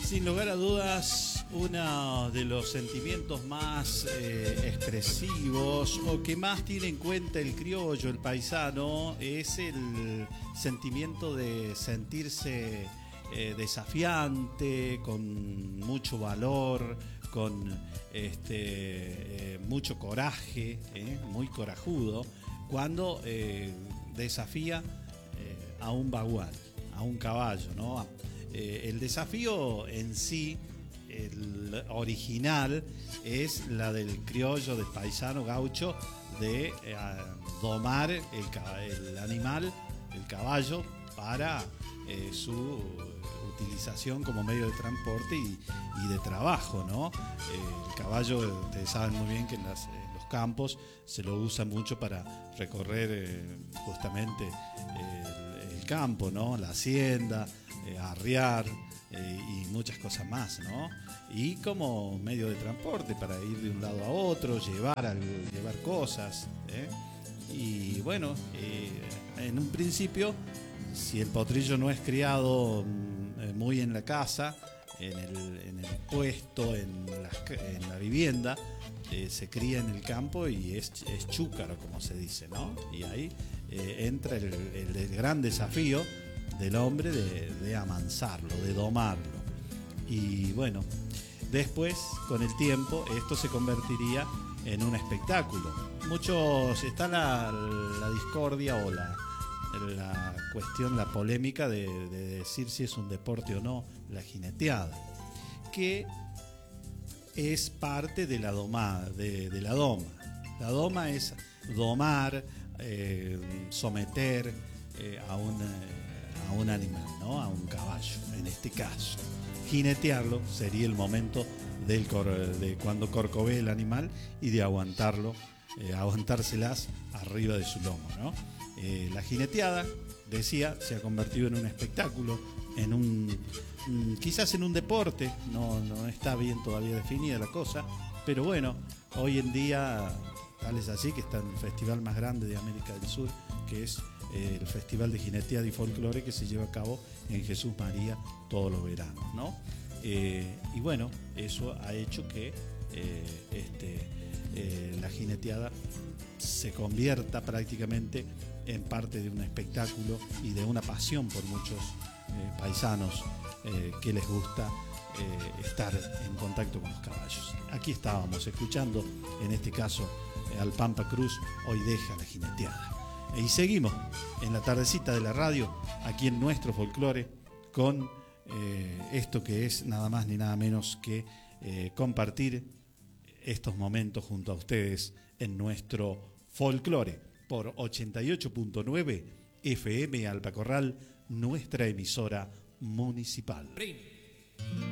Sin lugar a dudas, uno de los sentimientos más expresivos o que más tiene en cuenta el criollo, el paisano, es el sentimiento de sentirse desafiante, con mucho valor, con mucho coraje, muy corajudo, cuando desafía a un bagual, a un caballo, ¿no? El desafío en sí, el original, es la del criollo, del paisano gaucho, de domar el animal, el caballo, para su utilización como medio de transporte y de trabajo, ¿no? El caballo, ustedes saben muy bien que en los campos se lo usa mucho para recorrer justamente el campo, ¿no? La hacienda, arriar y muchas cosas más, ¿no? Y como medio de transporte para ir de un lado a otro, llevar cosas, y bueno, en un principio, si el potrillo no es criado muy en la casa, en el puesto, en la vivienda, se cría en el campo y es chúcaro, como se dice, ¿no? Y ahí entra el gran desafío del hombre de amansarlo, de domarlo. Y bueno, después, con el tiempo, esto se convertiría en un espectáculo. Está la discordia o la cuestión, la polémica de decir si es un deporte o no la jineteada, que es parte de la domada, de la doma. La doma es domar, someter a un animal, ¿no? A un caballo, en este caso. Jinetearlo sería el momento de cuando corcovee el animal y de aguantárselas arriba de su lomo, ¿no? La jineteada, decía, se ha convertido en un espectáculo, quizás en un deporte, no está bien todavía definida la cosa, pero bueno, hoy en día tal es así que está en el festival más grande de América del Sur, que es el Festival de Jineteada y Folclore, que se lleva a cabo en Jesús María todos los veranos, ¿no? Y bueno, eso ha hecho que la jineteada se convierta prácticamente en parte de un espectáculo y de una pasión por muchos paisanos que les gusta estar en contacto con los caballos. Aquí estábamos escuchando, en este caso, al Pampa Cruz, Hoy deja la jineteada. Y seguimos en la tardecita de la radio, aquí en nuestro folclore, con esto que es nada más ni nada menos que compartir estos momentos junto a ustedes en nuestro folclore por 88.9 FM Alpacorral, nuestra emisora municipal.